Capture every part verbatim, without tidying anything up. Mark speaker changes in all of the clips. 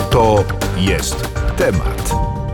Speaker 1: To jest temat.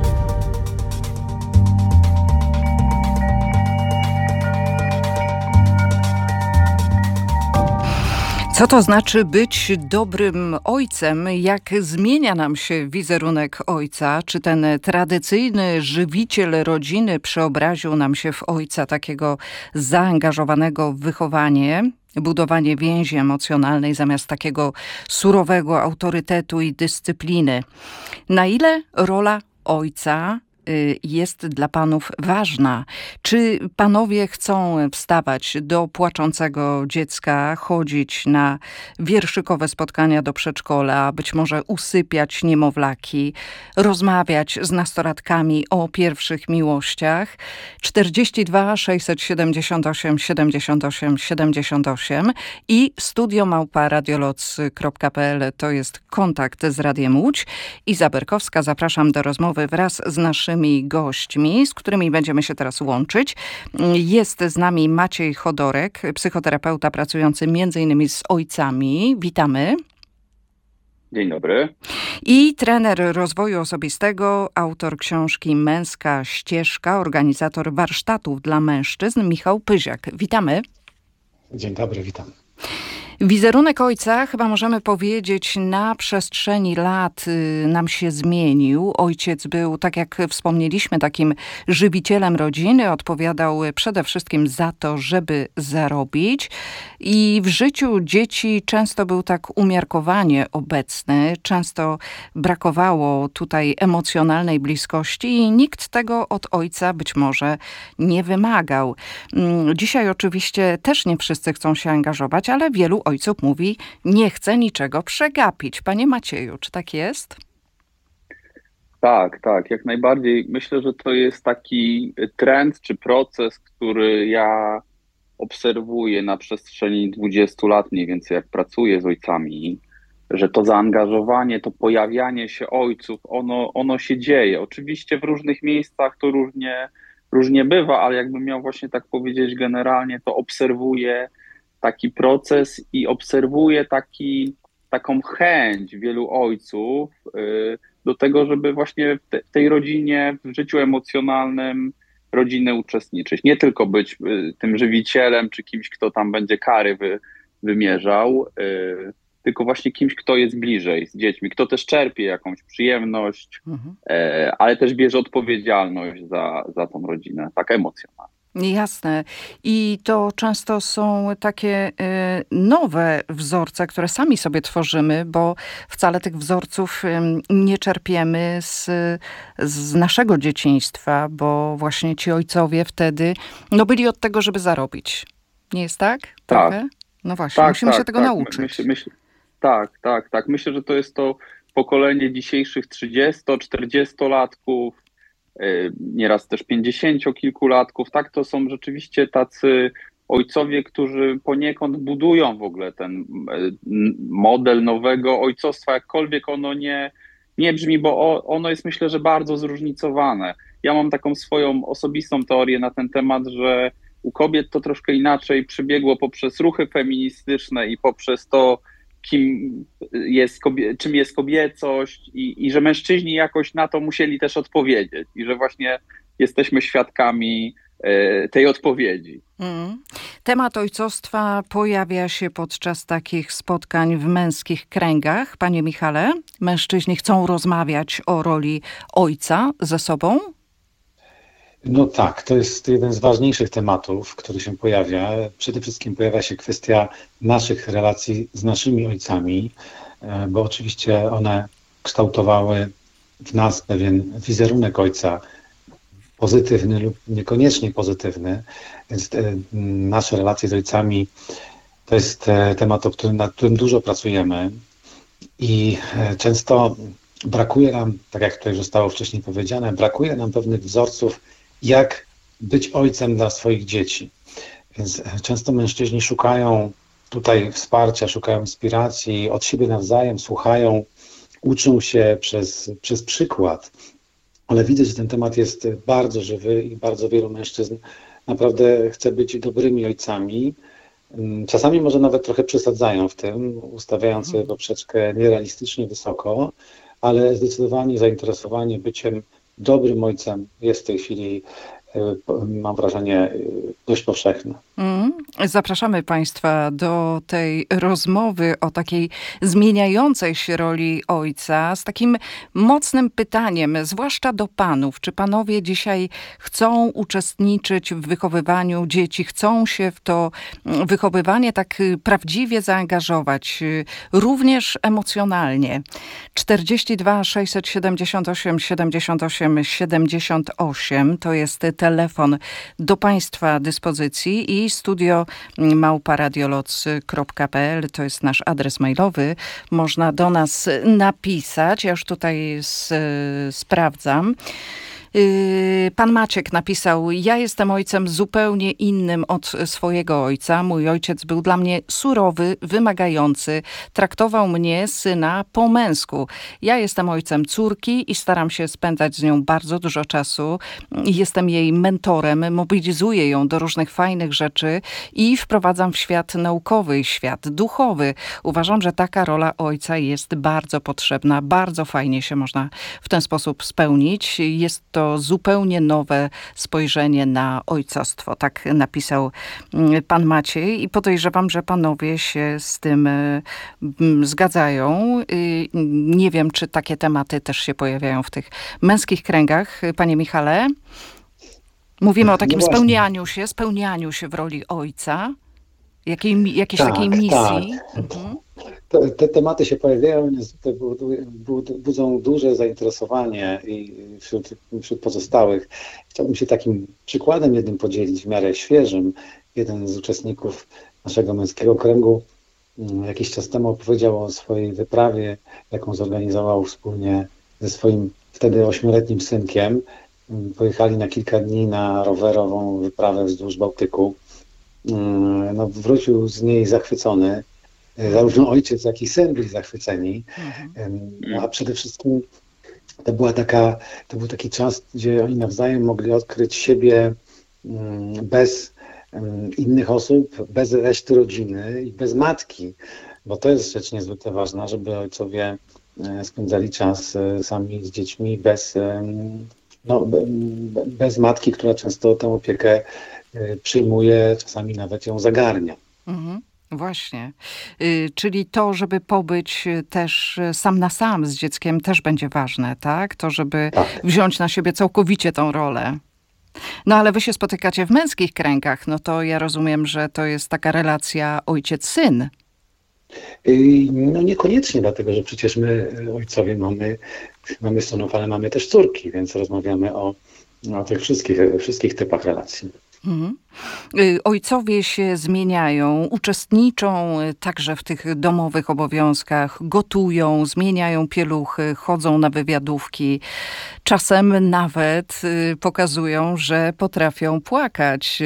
Speaker 2: Co to znaczy być dobrym ojcem? Jak zmienia nam się wizerunek ojca? Czy ten tradycyjny żywiciel rodziny przeobraził nam się w ojca takiego zaangażowanego w wychowanie, budowanie więzi emocjonalnej zamiast takiego surowego autorytetu i dyscypliny? Na ile rola ojca jest dla panów ważna? Czy panowie chcą wstawać do płaczącego dziecka, chodzić na wierszykowe spotkania do przedszkola, być może usypiać niemowlaki, rozmawiać z nastolatkami o pierwszych miłościach? czterdzieści dwa sześćset siedemdziesiąt osiem siedemdziesiąt osiem siedemdziesiąt osiem i studio małpa radioloc kropka p l to jest kontakt z Radiem Łódź. Iza Berkowska, zapraszam do rozmowy wraz z naszymi gośćmi, z którymi będziemy się teraz łączyć. Jest z nami Maciej Chodorek, psychoterapeuta pracujący między innymi z ojcami. Witamy.
Speaker 3: Dzień dobry.
Speaker 2: I trener rozwoju osobistego, autor książki Męska ścieżka, organizator warsztatów dla mężczyzn, Michał Pyziak. Witamy.
Speaker 4: Dzień dobry, witam.
Speaker 2: Wizerunek ojca, chyba możemy powiedzieć, na przestrzeni lat y, nam się zmienił. Ojciec był, tak jak wspomnieliśmy, takim żywicielem rodziny. Odpowiadał przede wszystkim za to, żeby zarobić. I w życiu dzieci często był tak umiarkowanie obecny. Często brakowało tutaj emocjonalnej bliskości i nikt tego od ojca być może nie wymagał. Dzisiaj oczywiście też nie wszyscy chcą się angażować, ale wielu ojców mówi, nie chce niczego przegapić. Panie Macieju, czy tak jest?
Speaker 3: Tak, tak, jak najbardziej. Myślę, że to jest taki trend czy proces, który ja obserwuję na przestrzeni dwudziestu lat mniej więcej, jak pracuję z ojcami, że to zaangażowanie, to pojawianie się ojców, ono, ono się dzieje. Oczywiście w różnych miejscach to różnie, różnie bywa, ale jakbym miał właśnie tak powiedzieć generalnie, to obserwuję taki proces i obserwuję taki, taką chęć wielu ojców y, do tego, żeby właśnie w, te, w tej rodzinie, w życiu emocjonalnym rodziny uczestniczyć. Nie tylko być y, tym żywicielem, czy kimś, kto tam będzie kary wy, wymierzał, y, tylko właśnie kimś, kto jest bliżej z dziećmi, kto też czerpie jakąś przyjemność, mhm. y, ale też bierze odpowiedzialność za, za tą rodzinę, tak emocjonalną.
Speaker 2: Jasne. I to często są takie y, nowe wzorce, które sami sobie tworzymy, bo wcale tych wzorców y, nie czerpiemy z, z naszego dzieciństwa, bo właśnie ci ojcowie wtedy no, byli od tego, żeby zarobić. Nie jest tak?
Speaker 3: Tak.
Speaker 2: Trochę? No właśnie,
Speaker 3: tak,
Speaker 2: musimy
Speaker 3: tak,
Speaker 2: się tego
Speaker 3: tak.
Speaker 2: nauczyć.
Speaker 3: Myśl, myśl, tak, tak, tak. Myślę, że to jest to pokolenie dzisiejszych trzydziesto-czterdziestolatków, nieraz też pięćdziesięciokilkulatków, tak, to są rzeczywiście tacy ojcowie, którzy poniekąd budują w ogóle ten model nowego ojcostwa, jakkolwiek ono nie, nie brzmi, bo ono jest, myślę, że bardzo zróżnicowane. Ja mam taką swoją osobistą teorię na ten temat, że u kobiet to troszkę inaczej przebiegło poprzez ruchy feministyczne i poprzez to, kim jest, czym jest kobiecość i, i że mężczyźni jakoś na to musieli też odpowiedzieć i że właśnie jesteśmy świadkami e, tej odpowiedzi.
Speaker 2: Mm. Temat ojcostwa pojawia się podczas takich spotkań w męskich kręgach. Panie Michale, mężczyźni chcą rozmawiać o roli ojca ze sobą?
Speaker 4: No tak, to jest jeden z ważniejszych tematów, który się pojawia. Przede wszystkim pojawia się kwestia naszych relacji z naszymi ojcami, bo oczywiście one kształtowały w nas pewien wizerunek ojca, pozytywny lub niekoniecznie pozytywny. Więc te, nasze relacje z ojcami to jest temat, o którym, nad którym dużo pracujemy i często brakuje nam, tak jak tutaj zostało wcześniej powiedziane, brakuje nam pewnych wzorców, jak być ojcem dla swoich dzieci. Więc często mężczyźni szukają tutaj wsparcia, szukają inspiracji od siebie nawzajem, słuchają, uczą się przez, przez przykład. Ale widzę, że ten temat jest bardzo żywy i bardzo wielu mężczyzn naprawdę chce być dobrymi ojcami. Czasami może nawet trochę przesadzają w tym, ustawiając sobie poprzeczkę nierealistycznie wysoko, ale zdecydowanie zainteresowanie byciem dobrym ojcem jest w tej chwili, mam wrażenie, dość powszechne.
Speaker 2: Mm. Zapraszamy Państwa do tej rozmowy o takiej zmieniającej się roli ojca z takim mocnym pytaniem, zwłaszcza do panów. Czy panowie dzisiaj chcą uczestniczyć w wychowywaniu dzieci, chcą się w to wychowywanie tak prawdziwie zaangażować, również emocjonalnie? czterdzieści dwa sześćset siedemdziesiąt osiem siedemdziesiąt osiem siedemdziesiąt osiem to jest telefon do Państwa dyspozycji i studio małpa radioloc kropka p l to jest nasz adres mailowy. Można do nas napisać. Ja już tutaj s- sprawdzam. Pan Maciek napisał: ja jestem ojcem zupełnie innym od swojego ojca. Mój ojciec był dla mnie surowy, wymagający. Traktował mnie, syna, po męsku. Ja jestem ojcem córki i staram się spędzać z nią bardzo dużo czasu. Jestem jej mentorem, mobilizuję ją do różnych fajnych rzeczy i wprowadzam w świat naukowy i świat duchowy. Uważam, że taka rola ojca jest bardzo potrzebna. Bardzo fajnie się można w ten sposób spełnić. Jest to zupełnie nowe spojrzenie na ojcostwo. Tak napisał pan Maciej i podejrzewam, że panowie się z tym zgadzają. Nie wiem, czy takie tematy też się pojawiają w tych męskich kręgach. Panie Michale, mówimy o takim
Speaker 4: no
Speaker 2: spełnianiu się, spełnianiu się w roli ojca, jakiej, jakiejś
Speaker 4: tak,
Speaker 2: takiej misji.
Speaker 4: Tak.
Speaker 2: Mhm.
Speaker 4: Te, te tematy się pojawiają, niestety budzą duże zainteresowanie i wśród, wśród pozostałych. Chciałbym się takim przykładem jednym podzielić, w miarę świeżym. Jeden z uczestników naszego męskiego kręgu jakiś czas temu opowiedział o swojej wyprawie, jaką zorganizował wspólnie ze swoim wtedy ośmioletnim synkiem. Pojechali na kilka dni na rowerową wyprawę wzdłuż Bałtyku. No, wrócił z niej zachwycony. Zarówno ojciec, jak i syn byli zachwyceni. Mhm. A przede wszystkim to była taka, to był taki czas, gdzie oni nawzajem mogli odkryć siebie bez innych osób, bez reszty rodziny i bez matki. Bo to jest rzecz niezwykle ważna, żeby ojcowie spędzali czas sami z dziećmi bez, no, bez matki, która często tę opiekę przyjmuje, czasami nawet ją zagarnia.
Speaker 2: Mhm. Właśnie. Y, czyli to, żeby pobyć też sam na sam z dzieckiem, też będzie ważne, tak? To, żeby
Speaker 4: tak.
Speaker 2: wziąć na siebie całkowicie tą rolę. No ale wy się spotykacie w męskich kręgach, no to ja rozumiem, że to jest taka relacja ojciec-syn.
Speaker 4: No niekoniecznie, dlatego że przecież my, ojcowie, mamy, mamy synów, ale mamy też córki, więc rozmawiamy o, o tych wszystkich, wszystkich typach relacji.
Speaker 2: Mhm. Ojcowie się zmieniają, uczestniczą także w tych domowych obowiązkach, gotują, zmieniają pieluchy, chodzą na wywiadówki. Czasem nawet pokazują, że potrafią płakać.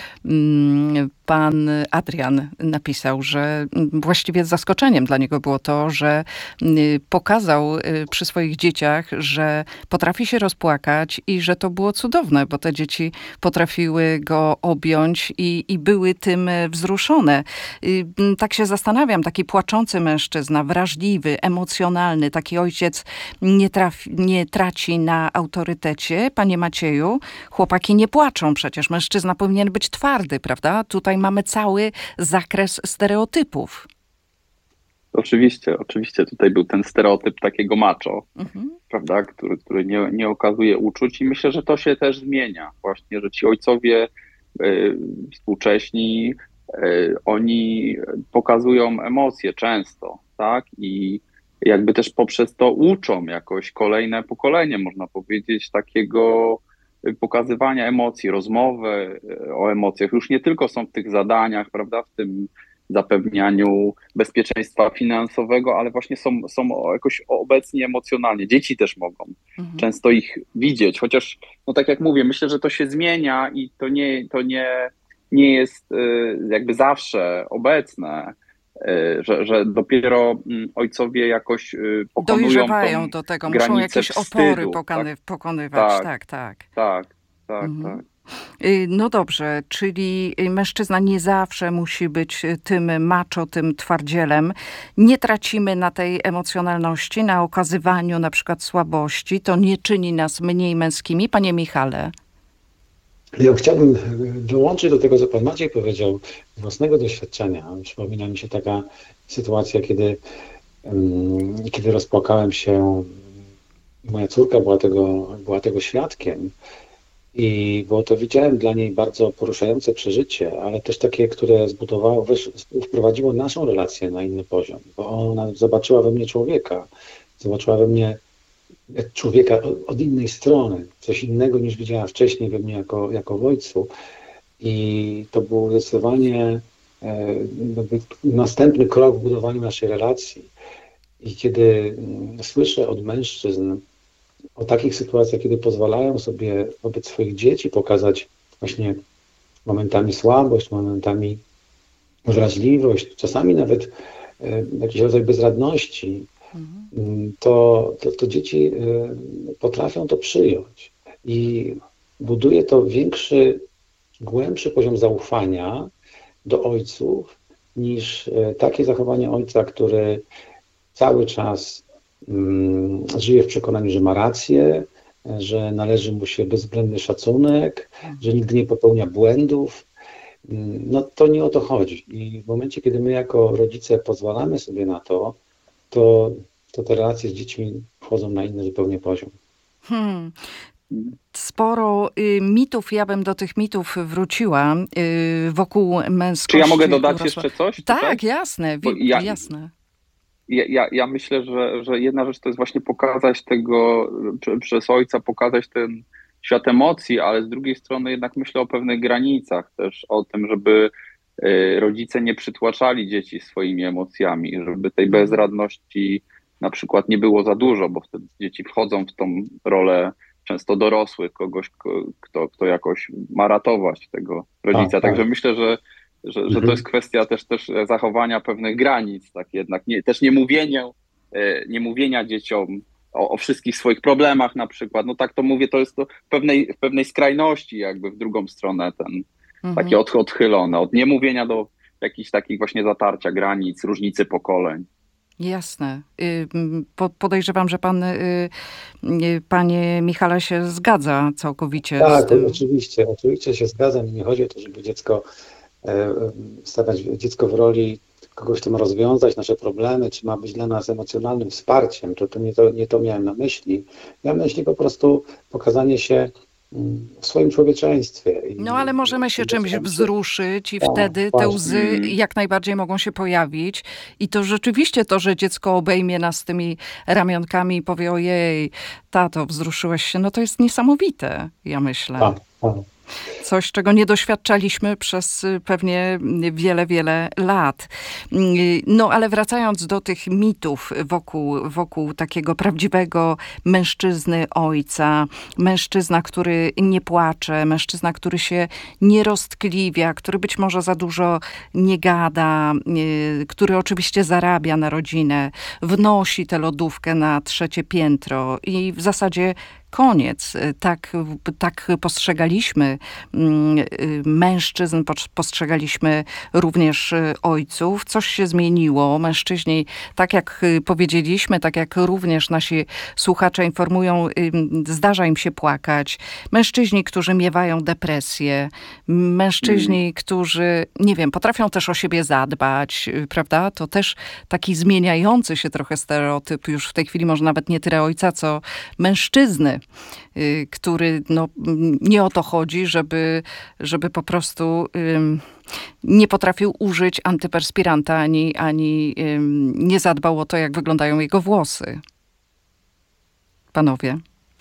Speaker 2: Pan Adrian napisał, że właściwie zaskoczeniem dla niego było to, że pokazał przy swoich dzieciach, że potrafi się rozpłakać i że to było cudowne, bo te dzieci potrafiły go objąć i, i były tym wzruszone. Tak się zastanawiam, taki płaczący mężczyzna, wrażliwy, emocjonalny, taki ojciec nie, trafi, nie traci na autorytecie. Panie Macieju, chłopaki nie płaczą przecież, mężczyzna powinien być twardy, prawda? Tutaj mamy cały zakres stereotypów.
Speaker 3: Oczywiście, oczywiście tutaj był ten stereotyp takiego macho, mhm. prawda, który, który nie, nie okazuje uczuć i myślę, że to się też zmienia właśnie, że ci ojcowie y, współcześni, y, oni pokazują emocje często, tak, i jakby też poprzez to uczą jakoś kolejne pokolenie, można powiedzieć, takiego pokazywania emocji, rozmowy o emocjach. Już nie tylko są w tych zadaniach, prawda, w tym zapewnianiu bezpieczeństwa finansowego, ale właśnie są, są jakoś obecni emocjonalnie. Dzieci też mogą mhm. często ich widzieć, chociaż, no tak jak mówię, myślę, że to się zmienia i to nie, to nie, nie jest jakby zawsze obecne, że, że dopiero ojcowie jakoś pokonują
Speaker 2: dojrzewają do tego, muszą jakieś
Speaker 3: wstydu,
Speaker 2: opory pokony,
Speaker 3: tak?
Speaker 2: pokonywać. Tak, tak.
Speaker 3: Tak, tak, tak.
Speaker 2: Mhm.
Speaker 3: tak.
Speaker 2: Y, No dobrze, czyli mężczyzna nie zawsze musi być tym macho, tym twardzielem. Nie tracimy na tej emocjonalności, na okazywaniu na przykład słabości. To nie czyni nas mniej męskimi. Panie Michale.
Speaker 4: Ja chciałbym dołączyć do tego, co pan Maciej powiedział, z własnego doświadczenia. Przypomina mi się taka sytuacja, kiedy, mm, kiedy rozpłakałem się. Moja córka była tego, była tego świadkiem i było to, widziałem, dla niej bardzo poruszające przeżycie, ale też takie, które zbudowało, wesz, wprowadziło naszą relację na inny poziom, bo ona zobaczyła we mnie człowieka, zobaczyła we mnie człowieka od, od innej strony, coś innego niż widziała wcześniej we mnie jako, jako w ojcu. I to był zdecydowanie e, jakby następny krok w budowaniu naszej relacji. I kiedy mm, słyszę od mężczyzn o takich sytuacjach, kiedy pozwalają sobie wobec swoich dzieci pokazać właśnie momentami słabość, momentami wrażliwość, czasami nawet e, jakiś rodzaj bezradności, mm, to, to, to dzieci e, potrafią to przyjąć. I buduje to większy, głębszy poziom zaufania do ojców niż e, takie zachowanie ojca, który cały czas mm, żyje w przekonaniu, że ma rację, że należy mu się bezwzględny szacunek, że nigdy nie popełnia błędów. Mm, No to nie o to chodzi. I w momencie, kiedy my jako rodzice pozwalamy sobie na to, to, to te relacje z dziećmi wchodzą na inny zupełnie poziom.
Speaker 2: Hmm. Sporo y, mitów, ja bym do tych mitów wróciła y, wokół męskości.
Speaker 3: Czy ja mogę dodać
Speaker 2: urosła-
Speaker 3: jeszcze coś?
Speaker 2: Tak,
Speaker 3: tutaj?
Speaker 2: jasne,
Speaker 3: Bo
Speaker 2: wi-
Speaker 3: ja-
Speaker 2: jasne.
Speaker 3: Ja, ja, ja myślę, że, że jedna rzecz to jest właśnie pokazać tego, prze- przez ojca pokazać ten świat emocji, ale z drugiej strony jednak myślę o pewnych granicach też, o tym, żeby y, rodzice nie przytłaczali dzieci swoimi emocjami, żeby tej bezradności na przykład nie było za dużo, bo wtedy dzieci wchodzą w tą rolę często dorosłych, kogoś, ko- kto, kto jakoś ma ratować tego rodzica.
Speaker 4: Tak,
Speaker 3: Także
Speaker 4: tak.
Speaker 3: myślę, że że, że to
Speaker 4: Mhm.
Speaker 3: jest kwestia też, też zachowania pewnych granic, tak jednak nie, też nie mówienia, e, nie mówienia dzieciom o, o wszystkich swoich problemach na przykład. No tak to mówię, to jest to w pewnej, w pewnej skrajności jakby w drugą stronę ten
Speaker 2: Mhm.
Speaker 3: takie od, odchylone, od niemówienia do jakichś takich właśnie zatarcia granic, różnicy pokoleń.
Speaker 2: Jasne. Y, m, po- Podejrzewam, że pan, y, y, panie Michale, się zgadza całkowicie z
Speaker 4: Tak,
Speaker 2: tym.
Speaker 4: oczywiście, oczywiście się zgadzam i nie chodzi o to, żeby dziecko e, stawiać dziecko w roli kogoś, kto ma rozwiązać nasze problemy, czy ma być dla nas emocjonalnym wsparciem, to, to, nie, to nie to miałem na myśli. Miałem na myśli po prostu pokazanie się mm, w swoim człowieczeństwie. I,
Speaker 2: No ale możemy się
Speaker 4: i
Speaker 2: czymś
Speaker 4: doceniam się-
Speaker 2: wzruszyć i
Speaker 4: Tak,
Speaker 2: wtedy te
Speaker 4: właśnie.
Speaker 2: łzy
Speaker 3: Mm.
Speaker 2: jak najbardziej mogą się pojawić. I to rzeczywiście to, że dziecko obejmie nas tymi ramionkami i powie: ojej, tato, wzruszyłeś się, no to jest niesamowite, ja myślę.
Speaker 4: Tak, tak.
Speaker 2: Coś, czego nie doświadczaliśmy przez y, pewnie wiele, wiele lat. Y, No ale wracając do tych mitów wokół, wokół takiego prawdziwego mężczyzny, ojca, mężczyzna, który nie płacze, mężczyzna, który się nie roztkliwia, który być może za dużo nie gada, y, który oczywiście zarabia na rodzinę, wnosi tę lodówkę na trzecie piętro i w zasadzie koniec. Tak, tak postrzegaliśmy mm, y, mężczyzn, pos- postrzegaliśmy również y, ojców. Coś się zmieniło. Mężczyźni, tak jak y, powiedzieliśmy, tak jak również nasi słuchacze informują, ym, zdarza im się płakać. Mężczyźni, którzy miewają depresję. Mężczyźni, którzy, nie wiem, potrafią też o siebie zadbać, y, prawda? To też taki zmieniający się trochę stereotyp już w tej chwili, może nawet nie tyle ojca, co mężczyzny, y, który, no, m, nie o to chodzi, żeby, żeby po prostu ym, nie potrafił użyć antyperspiranta, ani, ani ym, nie zadbał o to, jak wyglądają jego włosy. Panowie.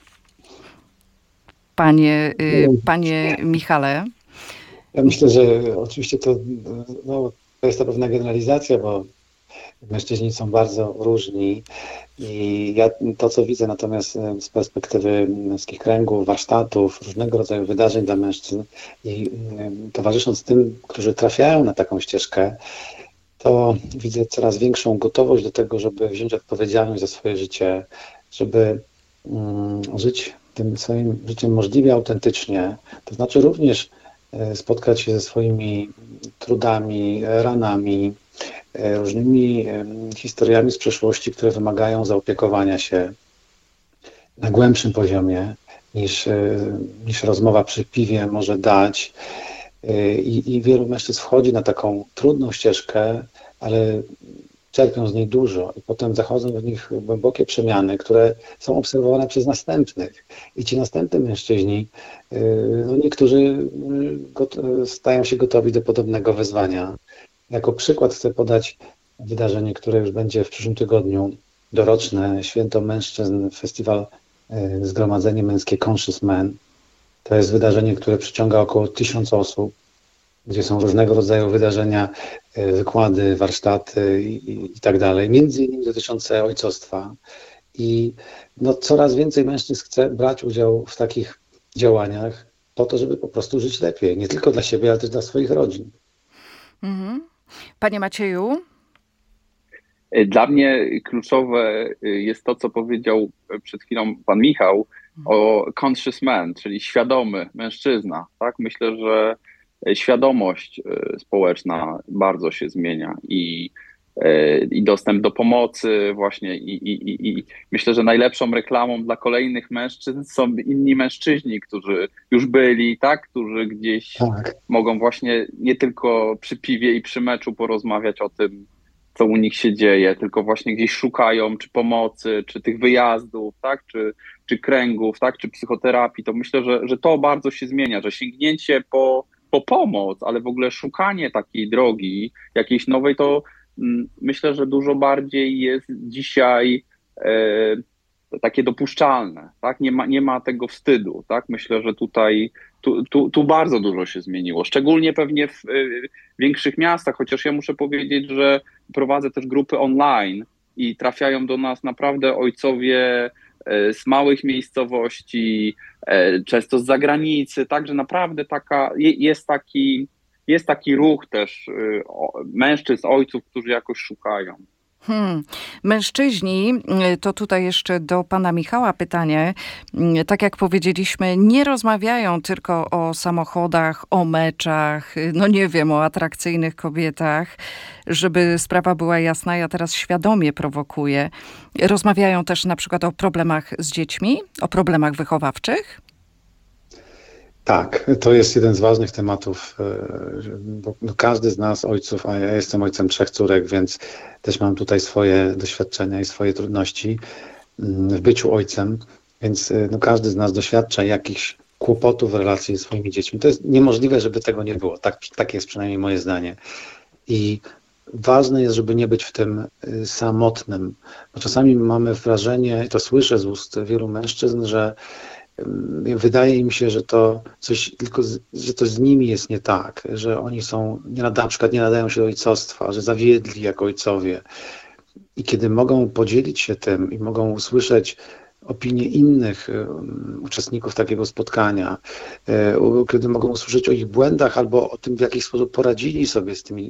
Speaker 2: Panie, y, panie Michale.
Speaker 4: Ja myślę, że oczywiście to, no, to jest to pewna generalizacja, bo mężczyźni są bardzo różni i ja to, co widzę natomiast e, z perspektywy męskich kręgów, warsztatów, różnego rodzaju wydarzeń dla mężczyzn i e, towarzysząc tym, którzy trafiają na taką ścieżkę, to widzę coraz większą gotowość do tego, żeby wziąć odpowiedzialność za swoje życie, żeby mm, żyć tym swoim życiem możliwie autentycznie, to znaczy również spotkać się ze swoimi trudami, ranami, różnymi historiami z przeszłości, które wymagają zaopiekowania się na głębszym poziomie niż, niż rozmowa przy piwie może dać. I, I wielu mężczyzn wchodzi na taką trudną ścieżkę, ale czerpią z niej dużo i potem zachodzą w nich głębokie przemiany, które są obserwowane przez następnych. I ci następni mężczyźni, no niektórzy stają się gotowi do podobnego wyzwania. Jako przykład chcę podać wydarzenie, które już będzie w przyszłym tygodniu, doroczne Święto Mężczyzn, festiwal Zgromadzenie Męskie Conscious Men. To jest wydarzenie, które przyciąga około tysiąc osób, gdzie są różnego rodzaju wydarzenia, wykłady, warsztaty i, i, i tak dalej, między innymi dotyczące ojcostwa. I no, coraz więcej mężczyzn chce brać udział w takich działaniach po to, żeby po prostu żyć lepiej, nie tylko dla siebie, ale też dla swoich rodzin.
Speaker 2: Mhm. Panie Macieju?
Speaker 3: Dla mnie kluczowe jest to, co powiedział przed chwilą pan Michał o conscious man, czyli świadomy mężczyzna. Tak? Myślę, że świadomość społeczna bardzo się zmienia i, i dostęp do pomocy właśnie i, i, i myślę, że najlepszą reklamą dla kolejnych mężczyzn są inni mężczyźni, którzy już byli, tak, którzy gdzieś
Speaker 4: Tak.
Speaker 3: mogą właśnie nie tylko przy piwie i przy meczu porozmawiać o tym, co u nich się dzieje, tylko właśnie gdzieś szukają czy pomocy, czy tych wyjazdów, tak, czy, czy kręgów, tak, czy psychoterapii. To myślę, że, że to bardzo się zmienia, że sięgnięcie po po pomoc, ale w ogóle szukanie takiej drogi, jakiejś nowej, to mm, myślę, że dużo bardziej jest dzisiaj e, takie dopuszczalne, tak? Nie ma, nie ma tego wstydu, tak? Myślę, że tutaj tu, tu, tu bardzo dużo się zmieniło, szczególnie pewnie w, w większych miastach, chociaż ja muszę powiedzieć, że prowadzę też grupy online i trafiają do nas naprawdę ojcowie z małych miejscowości, często z zagranicy, także naprawdę taka, jest, taki, jest taki ruch też mężczyzn, ojców, którzy jakoś szukają.
Speaker 2: Hmm. Mężczyźni, to tutaj jeszcze do pana Michała pytanie. Tak jak powiedzieliśmy, nie rozmawiają tylko o samochodach, o meczach, no nie wiem, o atrakcyjnych kobietach. Żeby sprawa była jasna, ja teraz świadomie prowokuję. Rozmawiają też na przykład o problemach z dziećmi, o problemach wychowawczych.
Speaker 4: Tak, to jest jeden z ważnych tematów, bo każdy z nas ojców, a ja jestem ojcem trzech córek, więc też mam tutaj swoje doświadczenia i swoje trudności w byciu ojcem, więc no, każdy z nas doświadcza jakichś kłopotów w relacji ze swoimi dziećmi. To jest niemożliwe, żeby tego nie było. Tak, tak jest przynajmniej moje zdanie. I ważne jest, żeby nie być w tym samotnym, bo czasami mamy wrażenie, i to słyszę z ust wielu mężczyzn, że wydaje im się, że to coś tylko, z, że coś z nimi jest nie tak, że oni są, nie nada, na przykład nie nadają się do ojcostwa, że zawiedli jako ojcowie. I kiedy mogą podzielić się tym i mogą usłyszeć opinie innych um, uczestników takiego spotkania, um, kiedy mogą usłyszeć o ich błędach albo o tym, w jaki sposób poradzili sobie z tymi